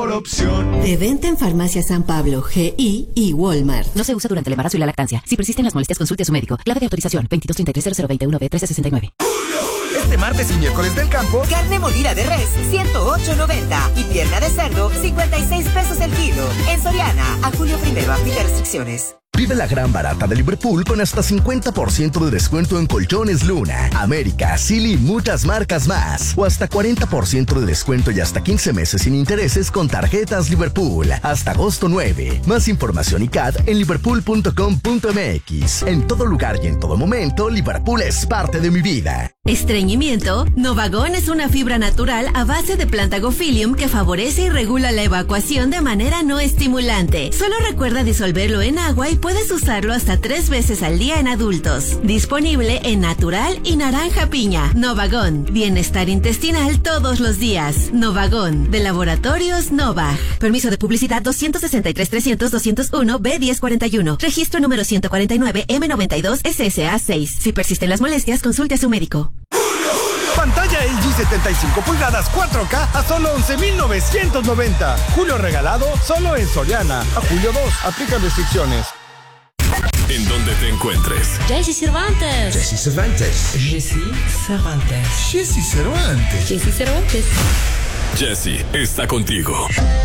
mejor opción. De venta en Farmacia San Pablo, GI y Walmart. No se usa durante el embarazo y la lactancia. Si persisten las molestias, consulte a su médico. Clave de autorización 2233-0021-B1369. Este martes y miércoles del campo, carne molida de res, 108.90 y pierna de cerdo, 56 pesos el kilo. En Soriana, a julio 1, aplica restricciones. vive la gran barata de Liverpool con hasta 50% de descuento en colchones Luna, América, Silly y muchas marcas más. O hasta 40% de descuento y hasta 15 meses sin intereses con tarjetas Liverpool. Hasta agosto 9. Más información y CAD en liverpool.com.mx. En todo lugar y en todo momento, Liverpool es parte de mi vida. Estreñimiento. Novagón es una fibra natural a base de Plantago-Filium que favorece y regula la evacuación de manera no estimulante. Solo recuerda disolverlo en agua y puedes usarlo hasta 3 veces al día en adultos. Disponible en natural y naranja piña. Novagón. Bienestar intestinal todos los días. Novagón. De Laboratorios Novag. Permiso de publicidad 263-300-201-B1041. Registro número 149 M92 SSA 6. Si persisten las molestias, consulte a su médico. Pantalla LG 75 pulgadas 4K a solo 11,990. Julio regalado solo en Soriana. A julio 2. Aplican restricciones. En donde te encuentres. Jessy Cervantes. Jessy Cervantes. Jessy Cervantes. Jessy Cervantes. Jessy Cervantes. Jessy está contigo.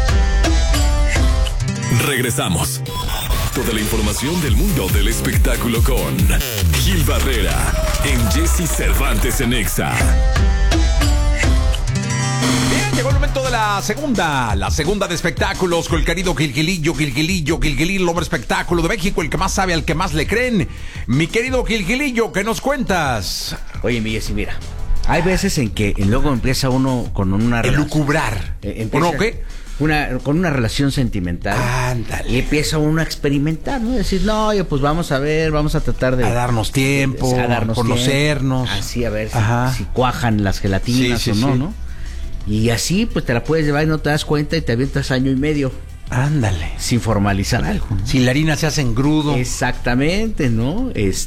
Regresamos. Toda la información del mundo del espectáculo con Gil Barrera en Jessy Cervantes en Exa. Bien, llegó el momento de la segunda de espectáculos con el querido Gilgilillo, el hombre espectáculo de México, el que más sabe, al que más le creen. Mi querido Gilgilillo, ¿qué nos cuentas? Oye, mi Jessy, mira, hay veces en que luego empieza uno con una relación. Elucubrar. ¿No qué? Con una relación sentimental. Ándale. Y empieza uno a experimentar, ¿no? Decir, no, oye, pues vamos a ver, vamos a tratar de... A darnos tiempo, a conocernos. Así, a ver si cuajan las gelatinas o no, ¿no? Y así, pues te la puedes llevar y no te das cuenta y te avientas año y medio. Ándale. Sin formalizar algo, ¿no? Si la harina se hace engrudo. Exactamente, ¿no?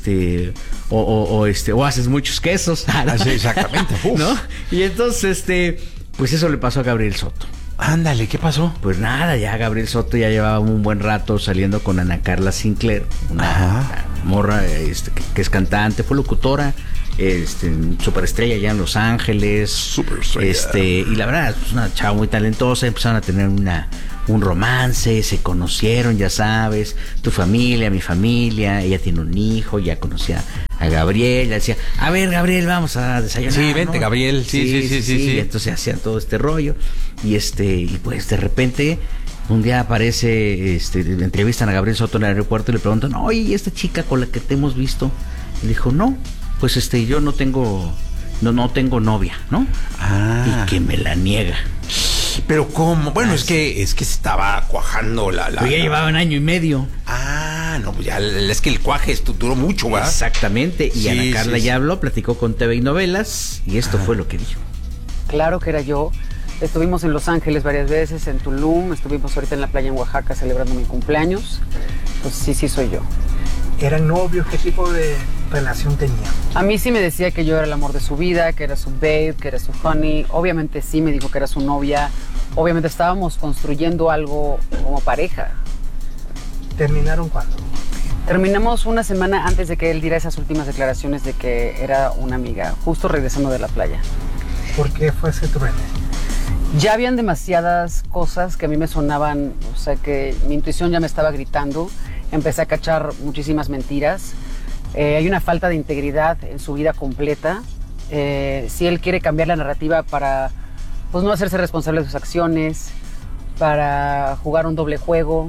O haces muchos quesos. Sí, exactamente. ¿No? Y entonces, pues eso le pasó a Gabriel Soto. Ándale, ¿qué pasó? Pues nada, ya Gabriel Soto ya llevaba un buen rato saliendo con Ana Carla Sinclair, una morra que es cantante, fue locutora, superestrella ya en Los Ángeles. Superestrella. Y la verdad, es una chava muy talentosa, empezaron a tener un romance, se conocieron, ya sabes, tu familia, mi familia, ella tiene un hijo, ya conocía a Gabriel, ya decía, a ver, Gabriel, vamos a desayunar. Sí, vente, ¿no? Gabriel, sí. Entonces hacían todo este rollo y pues de repente un día aparece, entrevistan a Gabriel Soto en el aeropuerto y le preguntan, oye, ¿y esta chica con la que te hemos visto? Y dijo, no, pues yo no tengo novia, ¿no? Y que me la niega. Pero ¿cómo? Bueno, es que estaba cuajando la... Pero ya llevaba un año y medio. No, pues ya, es que el cuaje duró mucho, ¿verdad? Exactamente, y Ana Carla ya habló, platicó con TV y Novelas, y esto fue lo que dijo. Claro que era yo. Estuvimos en Los Ángeles varias veces, en Tulum, estuvimos ahorita en la playa en Oaxaca celebrando mi cumpleaños. Pues sí soy yo. ¿Eran novios? ¿Qué tipo de relación tenían? A mí sí me decía que yo era el amor de su vida, que era su babe, que era su honey. Obviamente sí me dijo que era su novia. Obviamente estábamos construyendo algo como pareja. ¿Terminaron cuándo? Terminamos una semana antes de que él diera esas últimas declaraciones de que era una amiga, justo regresando de la playa. ¿Por qué fue ese truene? Ya habían demasiadas cosas que a mí me sonaban, o sea que mi intuición ya me estaba gritando. Empecé a cachar muchísimas mentiras. Hay una falta de integridad en su vida completa. Si él quiere cambiar la narrativa para pues no hacerse responsable de sus acciones, para jugar un doble juego,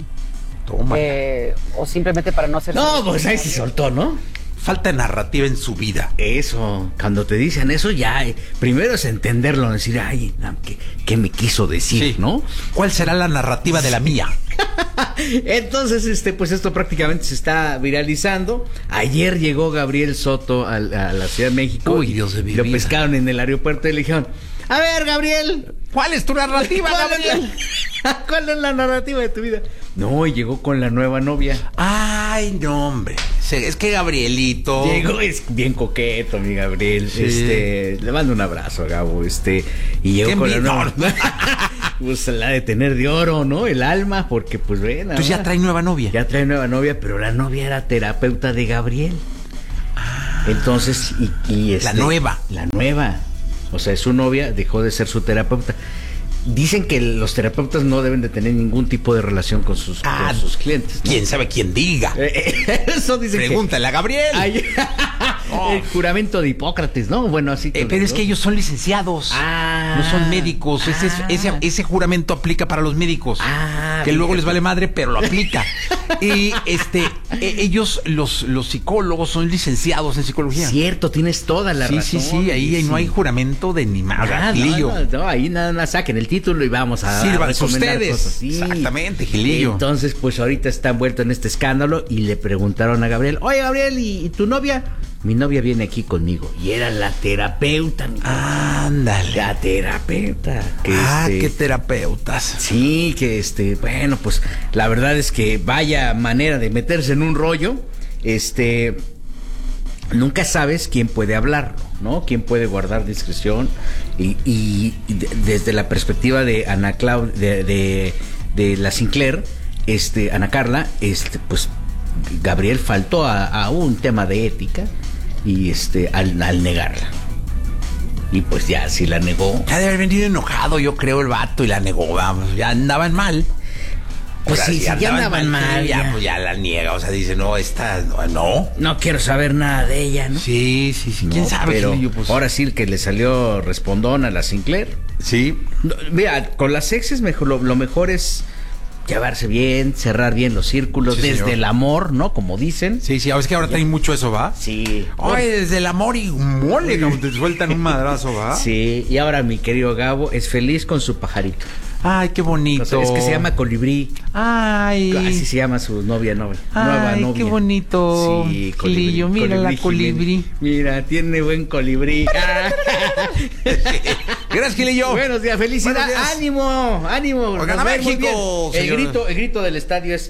o simplemente para no hacerse... No, pues ahí se soltó, ¿no? Falta narrativa en su vida. Eso, cuando te dicen eso ya, primero es entenderlo, decir, ay, ¿qué me quiso decir, no? ¿Cuál será la narrativa de la mía? Entonces, pues esto prácticamente se está viralizando. Ayer llegó Gabriel Soto a la Ciudad de México. Uy, Dios de mi vida. Lo vida. pescaron en el aeropuerto y le dijeron, a ver, Gabriel, ¿cuál es tu narrativa, Gabriel? ¿Cuál es la narrativa de tu vida? No, y llegó con la nueva novia. Ay, no, hombre. Es que Gabrielito... Llegó, es bien coqueto, mi Gabriel. Sí. Le mando un abrazo a Gabo. Y llegó con la nueva... Pues la de tener de oro, ¿no? El alma, porque pues ven. Entonces ya trae nueva novia. Ya trae nueva novia, pero la novia era terapeuta de Gabriel. Entonces, la nueva. La nueva. O sea, su novia dejó de ser su terapeuta. Dicen que los terapeutas no deben de tener ningún tipo de relación con sus clientes, ¿no? ¿Quién sabe quién diga? Eso dicen. Pregúntale a Gabriel. El juramento de Hipócrates, ¿no? Bueno, así que pero es que ellos son licenciados. No son médicos. Ese juramento aplica para los médicos. Que luego les vale madre, pero lo aplica. Y ellos, los psicólogos, son licenciados en psicología. Cierto, tienes toda la razón. Sí, ahí no hay juramento de ni más. No, ahí nada más saquen el título y vamos a sírvanse recomendar ustedes. Cosas. Sí. Exactamente, Gilillo. Entonces, pues ahorita está envuelto en este escándalo y le preguntaron a Gabriel, oye, Gabriel, ¿y tu novia? Mi novia viene aquí conmigo. Y era la terapeuta. Ándale. La terapeuta. Qué terapeutas. Sí, que bueno, pues la verdad es que vaya manera de meterse en un rollo. Nunca sabes quién puede hablarlo, ¿no? Quién puede guardar discreción. Y desde la perspectiva de Ana Claudia, de la Sinclair, Ana Carla, pues Gabriel faltó a un tema de ética y al negarla. Y pues ya, si la negó. Ya debe haber venido enojado, yo creo, el vato, y la negó, vamos, ya andaban mal. Pues sí, ya andaban mal. Pues ya la niega, o sea, dice, no, no quiero saber nada de ella, ¿no? Sí, quién sabe. Pero pues ahora sí que le salió respondón a la Sinclair. Sí. No, mira, con las exes lo mejor es llevarse bien, cerrar bien los círculos, desde señor. El amor, ¿no? Como dicen. Sí, es que ahora traen mucho eso, ¿va? Sí. Ay, desde el amor y mole, como te sueltan un madrazo, ¿va? Sí, y ahora mi querido Gabo es feliz con su pajarito. Ay, qué bonito. O sea, es que se llama Colibrí. Ay. Así se llama su novia. Nueva novia. Qué bonito. Sí, Colibrí. Mira la Colibrí. Mira, tiene buen Colibrí. Gracias, Gilillo. Buenos días, felicidad. Buenos días. Ánimo. Gana México. El grito del estadio es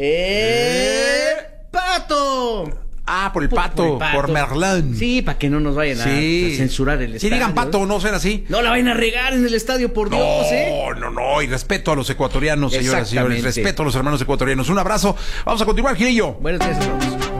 ¡Pato! Por el pato, por Merlán. Sí, para que no nos vayan a censurar el estadio. Sí, digan pato, no sean así. No la vayan a regar en el estadio, por Dios, No, y respeto a los ecuatorianos, señoras y señores. Respeto a los hermanos ecuatorianos. Un abrazo. Vamos a continuar, Gilillo. Buenos días a todos.